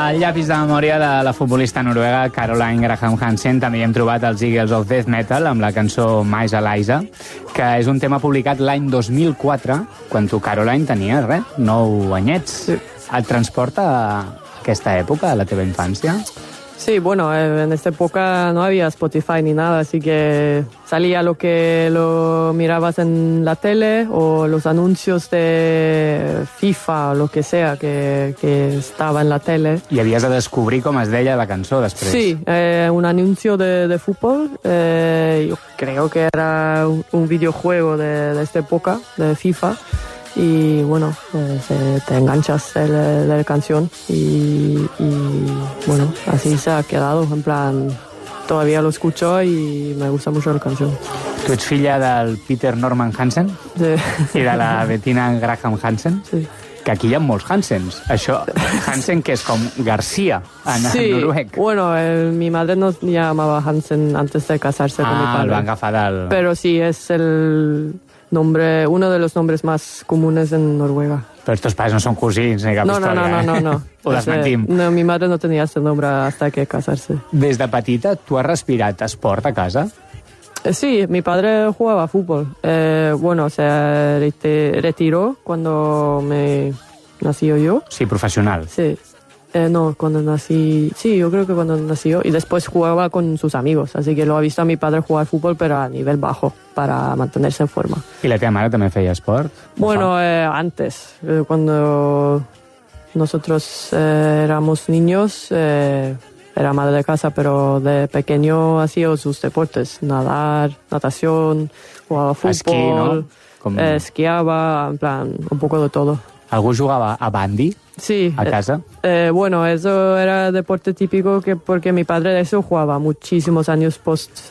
Al llapis de memòria de la futbolista noruega Caroline Graham Hansen també hi hem trobat els Eagles of Death Metal amb la cançó Mais Eliza, que és un tema publicat l'any 2004, quan tu, Caroline, tenies, 9 anyets. Sí. Et transporta a aquesta època, a la teva infància? Sí, bueno, en esta época no había Spotify ni nada, así que salía lo que lo mirabas en la tele o los anuncios de FIFA o lo que sea que estaba en la tele. I havies de descobrir com es deia la cançó després. Sí, un anuncio de fútbol, yo creo que era un videojuego de esta época, de FIFA. Y bueno, te enganchas de la canción y bueno, así se ha quedado, en plan, todavía lo escucho y me gusta mucho la canción. Tu ets filla del Peter Norman Hansen Sí. i de la Bettina Graham Hansen, Sí. que aquí hi ha molts Hansens. Això, Hansen, que és com García en noruec. Bueno, mi madre nos llamaba Hansen antes de casarse con mi padre. El van agafar del... Pero sí, es el nombre, uno de los nombres más comunes en Noruega. Però els teus pares no són cosins ni cap No. història, No. Ho desmentim. No, mi madre no tenía ese nombre hasta que casarse. Des de petita, tu has respirat esport a casa? Sí, mi padre jugaba fútbol. Bueno, se retiró cuando me nací yo. Sí, professional. Sí. No, cuando nací... Sí, yo creo que cuando nací yo. Y después jugaba con sus amigos. Así que lo ha visto a mi padre jugar fútbol, pero a nivel bajo, para mantenerse en forma. I la teva mare també feia esport? Bueno, antes, cuando nosotros éramos niños, era madre de casa, pero de pequeño hacía sus deportes, nadar, natación, jugaba fútbol, Esquí, ¿no? esquiaba, en plan, un poco de todo. Algú jugava a bandy Sí. a casa? Bueno, eso era deporte típico porque mi padre de eso jugaba muchísimos años post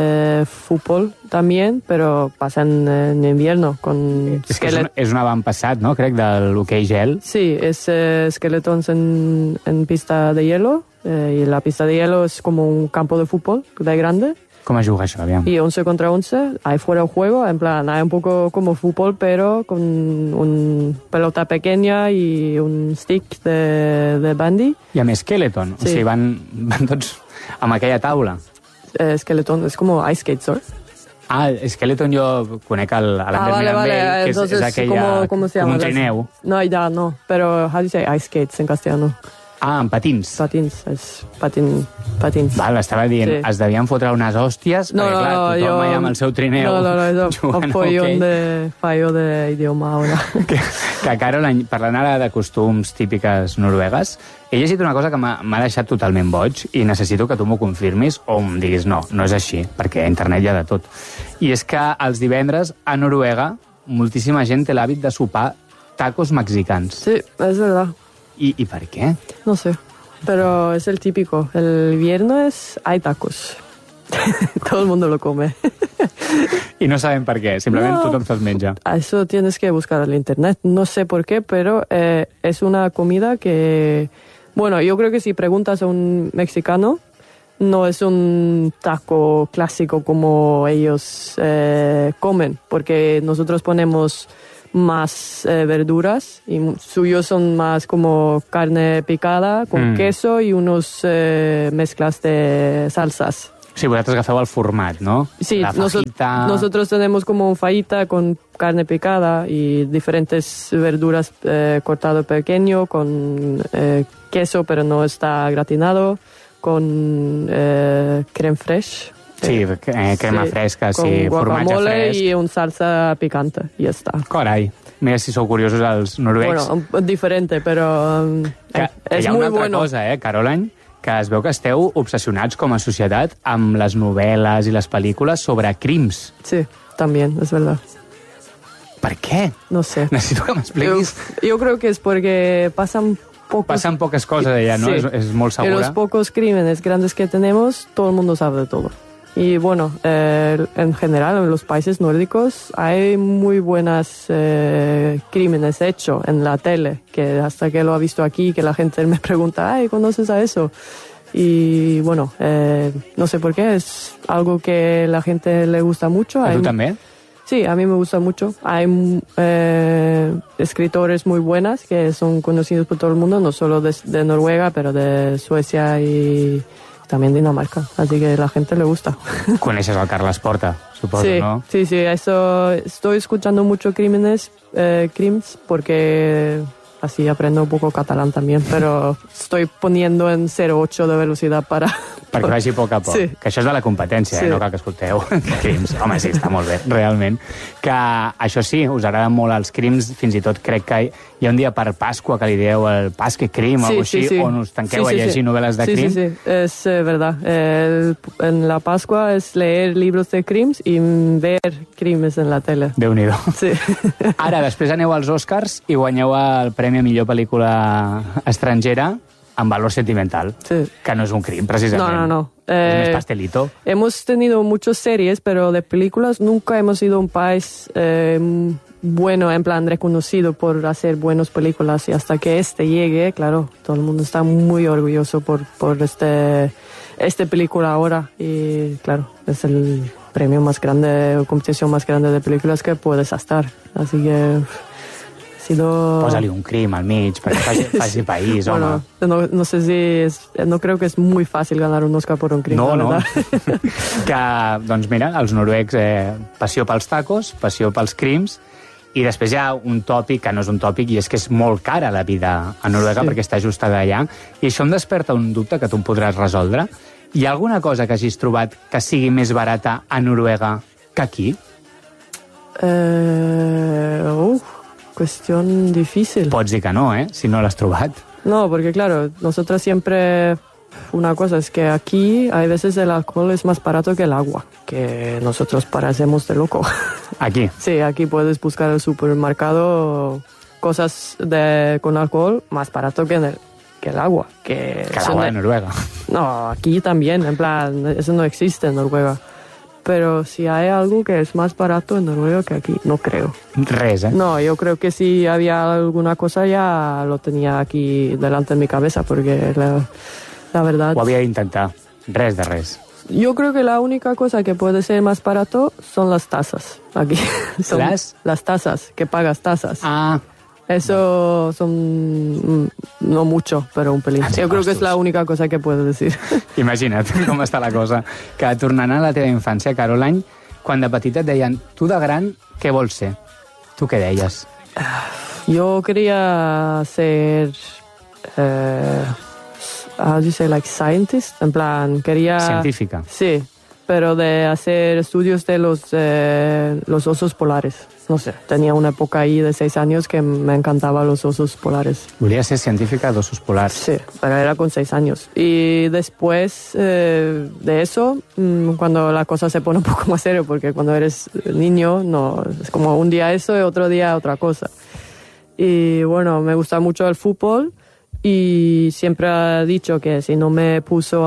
fútbol también, pero pasa en invierno con És que és un avantpassat, no?, crec, de l'hoquei gel. Sí, es skeletons en pista de hielo y la pista de hielo es como un campo de fútbol de grande. Com es juga això, aviam? Y 11 contra 11, ahí fuera el juego, en plan, hay un poco como fútbol, pero con una pelota pequeña y un stick de bandy. I amb skeleton, Sí. o sigui, van tots amb aquella taula. Skeleton, es como ice skates, ¿no? Ah, skeleton jo conec l'Ander Mirambell, que entonces, és aquella, ¿cómo se com llama? un trineu. No, ya no, pero how do you say ice skates en castellano? Ah, amb patins. Patins, es patins. Val, estava dient, Sí. es devien fotre unes hòsties, perquè clar, tothom allà amb el seu trineu eso jugant a follón hoquei. fallo de idioma ahora. Que Caroline, parlant ara de costums típiques noruegues, he llegit una cosa que m'ha deixat totalment boig i necessito que tu m'ho confirmis o em diguis no és així, perquè a internet hi ha de tot. I és que els divendres a Noruega moltíssima gent té l'hàbit de sopar tacos mexicans. Sí, es verdad. I per què? No sé, pero es el típico. El viernes hay tacos. Todo el mundo lo come. I no sabem per què, simplement No. tothom se'ls menja. Eso tienes que buscar en internet. No sé por qué, pero es una comida que... Bueno, yo creo que si preguntas a un mexicano, no es un taco clásico como ellos comen, porque nosotros ponemos más verduras y suyos son más como carne picada con queso y unos mezclas de salsas. Sí, vosaltres agafeu el format, no? Sí, La fajita... nosotros tenemos como un fajita con carne picada y diferentes verduras cortado pequeño con queso, pero no está gratinado, con crème fraîche. Sí, crema fresca, con sí, formatge guacamole fresc. y un salsa picante, y ya está. Carai, mira si sou curiosos els noruecs. Bueno, diferente, pero que es hi ha muy una altra bueno. cosa, Caroline, que es veu que esteu obsessionats com a societat amb les novel·les i les pel·lícules sobre crims. Sí, también, es verdad. Per què? No sé. Necessito que m'expliquis. Yo creo que es porque pasan poques coses allà, no? Sí. És molt Y segura. los pocos crímenes grandes que tenemos, todo el mundo sabe de todo. Y bueno, en general, en los países nórdicos hay muy buenas crímenes hechos en la tele, que hasta que lo ha visto aquí, que la gente me pregunta, ay, ¿conoces a eso? Y bueno, no sé por qué, es algo que la gente le gusta mucho. A tu també? Sí, a mí me gusta mucho. Hay escritores muy buenas que son conocidos por todo el mundo, no solo de Noruega, pero de Suecia y también Dinamarca. Así que a la gente le gusta. Coneixes el Carles Porta, suposo, sí, no? Sí, eso estoy escuchando mucho crims porque así aprendo un poco catalán también, però estoy poniendo en 0,8 de velocidad para... Perquè vagi a poc a poc. Sí. Que això és de la competència, Sí. no cal que escolteu crims. Home, sí, està molt bé, realment. Que això sí, us agraden molt els crims, fins i tot crec que hi ha un dia per Pasqua que li dieu el Pasque Crim o alguna cosa així, on us tanqueu a llegir novel·les de crim. Sí, es verdad. En la Pascua es leer libros de crims y ver crímenes en la tele. Déu-n'hi-do. Sí. Ara, després aneu als Oscars i guanyeu el Premi a Millor Pel·lícula Estrangera amb valor sentimental, Sí. que no és un crim, precisament. No. És més pastelito. Hemos tenido muchas series, pero de películas nunca hemos sido un país bueno, en plan reconocido por hacer buenas películas. Y hasta que llegue, claro, todo el mundo está muy orgulloso por esta película ahora. Y claro, es el premio más grande, o competición más grande de películas que puedes estar. Así que... Posa-li un crim al mig perquè faci país, home. Bueno, no sé si no creo que es muy fácil ganar un Oscar por un crim. No. Que, doncs mira, els noruecs, passió pels tacos, passió pels crims, i després hi ha un tòpic, que no és un tòpic, i és que és molt cara la vida a Noruega, perquè està just allà, i això em desperta un dubte que tu em podràs resoldre. Hi ha alguna cosa que hagis trobat que sigui més barata a Noruega que aquí? Cuestión difícil. Pots dir que no, si no l'has trobat. No, porque claro, nosotros siempre... Una cosa es que aquí hay veces el alcohol es más barato que el agua, que nosotros parecemos de loco. Aquí? Sí, aquí puedes buscar en el supermercado cosas con alcohol más barato que el agua. Que el agua de Noruega. No, aquí también, en plan, eso no existe en Noruega. Pero si hay algo que es más barato en Noruega que aquí, no creo. Res, No, yo creo que si había alguna cosa ya lo tenía aquí delante de mi cabeza, porque la verdad... Ho havia d'intentar. Res de res. Yo creo que la única cosa que puede ser más barato son las tasas aquí. Son las tasas, que pagas tasas. Ah. Eso son no mucho, pero un pelín. Yo creo que es la única cosa que puedo decir. Imagina't com està la cosa. Que tornant a la teva infància, Caroline, quan de petita et deien, tu de gran, què vols ser? Tu què deies? Yo quería ser... how do you say, like scientist? En plan, quería... Científica. Sí, pero de hacer estudios de los osos polares. No sé, tenía una época ahí de 6 años que me encantaban los osos polares. Volia ser científica d'ossos polars. Sí, pero era con 6 años. Y después de eso, cuando la cosa se pone un poco más serio, porque cuando eres niño, no, es como un día eso y otro día otra cosa. Y bueno, me gusta mucho el fútbol y siempre he dicho que si no me puso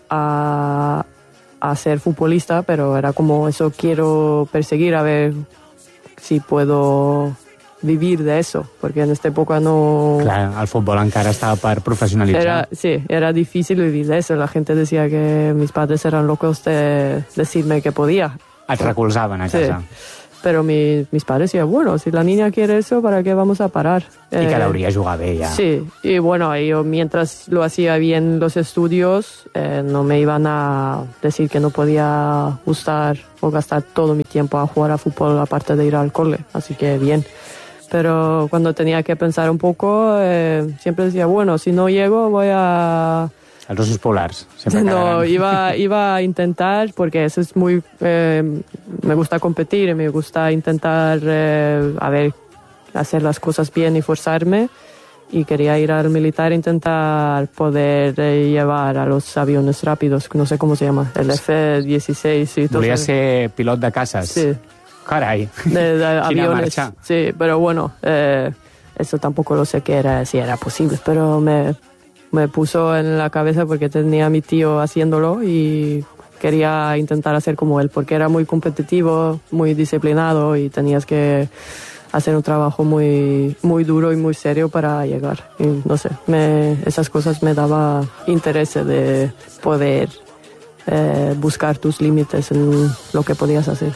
a ser futbolista, pero era como eso quiero perseguir, a ver si puedo vivir de eso, porque en esta época no... Clar, el futbol encara estava per professionalitzar. Era difícil vivir de eso. La gente decía que mis padres eran locos de decirme que podía. Et recolzaven a casa. Sí. Pero mis padres decían, bueno, si la niña quiere eso, ¿para qué vamos a parar? I que deuria jugar bé, ja. Sí, y bueno, yo mientras lo hacía bien los estudios, no me iban a decir que no podía gustar o gastar todo mi tiempo a jugar a fútbol aparte de ir al cole, así que bien. Pero cuando tenía que pensar un poco, siempre decía, bueno, si no llego voy a... Els ossos polars. No, iba a intentar, porque eso es muy... me gusta competir y me gusta intentar, hacer las cosas bien y forzarme. Y quería ir al militar e intentar poder llevar a los aviones rápidos, no sé cómo se llama, el F-16 y todo. Volia ser pilot de caces? Sí. Carai. De aviones. Marxa. Sí, pero bueno, eso tampoco lo sé si era posible, pero me puso en la cabeza porque tenía a mi tío haciéndolo y quería intentar hacer como él, porque era muy competitivo, muy disciplinado y tenías que hacer un trabajo muy, muy duro y muy serio para llegar. Y no sé, esas cosas me daba interés de poder buscar tus límites en lo que podías hacer.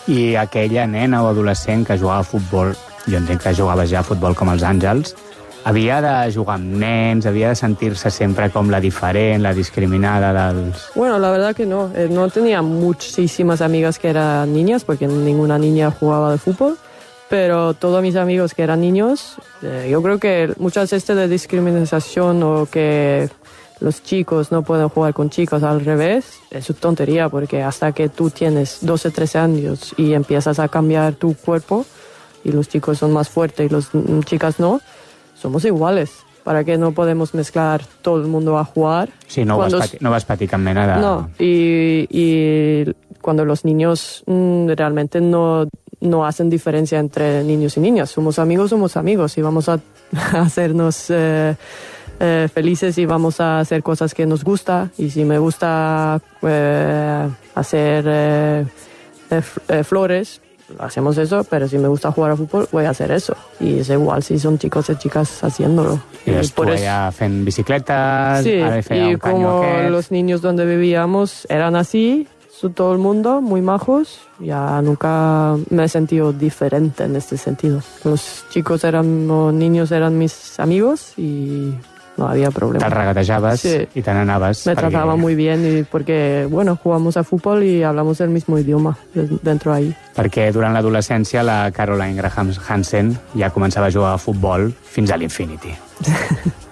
I aquella nena o adolescent que jugava a futbol, jo entenc que jugaves ja a futbol com els Àngels, havia de jugar amb nens, havia de sentir-se sempre com la diferent, la discriminada dels... Bueno, la verdad que no. No tenía muchísimas amigas que eran niñas, porque ninguna niña jugaba de fútbol, pero todos mis amigos que eran niños, yo creo que muchas veces de discriminación o que los chicos no pueden jugar con chicos al revés, es una tontería, porque hasta que tú tienes 12, 13 años y empiezas a cambiar tu cuerpo, y los chicos son más fuertes y las chicas no, somos iguales. ¿Para qué no podemos mezclar todo el mundo a jugar? Sí, no vas patir cap mena de... No, y cuando los niños realmente no hacen diferencia entre niños y niñas. Somos amigos y vamos a hacernos felices y vamos a hacer cosas que nos gusta. Y si me gusta hacer flores, hacemos eso, pero si me gusta jugar a fútbol, voy a hacer eso. Y es igual si son chicos y chicas haciéndolo. Y tú allá fent bicicletas, sí, y como los niños donde vivíamos eran así, todo el mundo, muy majos, ya nunca me he sentido diferente en este sentido. Los niños eran mis amigos y no había problema. Te'l regatejaves y te n'anaves. Me trataba muy bien y porque, bueno, jugamos a fútbol y hablamos el mismo idioma dentro ahí. Perquè durant l'adolescència la Caroline Graham Hansen ja començava a jugar a futbol fins a l'infinity.